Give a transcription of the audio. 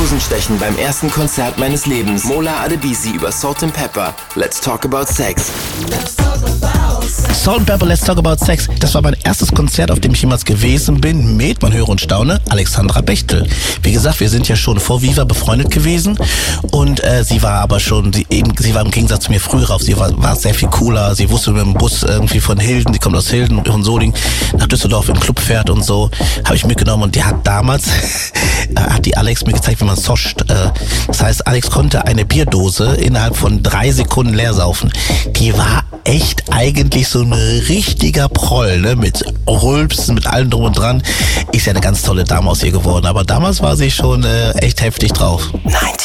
Hosenstechen beim ersten Konzert meines Lebens. Mola Adebisi über Salt and Pepper. Let's talk about sex. Salt and Pepper, Let's Talk About Sex. Das war mein erstes Konzert, auf dem ich jemals gewesen bin, mit, man höre und staune, Alexandra Bechtel. Wie gesagt, wir sind ja schon vor Viva befreundet gewesen und sie war aber schon, sie war im Gegensatz zu mir früher auf, sie war sehr viel cooler, sie wusste mit dem Bus irgendwie von Hilden, die kommt aus Hilden und von Solingen nach Düsseldorf im Club fährt und so, habe ich mitgenommen und die hat damals, hat die Alex mir gezeigt, wie man soscht. Das heißt, Alex konnte eine Bierdose innerhalb von 3 Sekunden leer saufen. Die war echt eigentlich so ein richtiger Proll, ne? Mit Rülpsen, mit allem drum und dran. Ist ja eine ganz tolle Dame aus ihr geworden, aber damals war sie schon echt heftig drauf. 90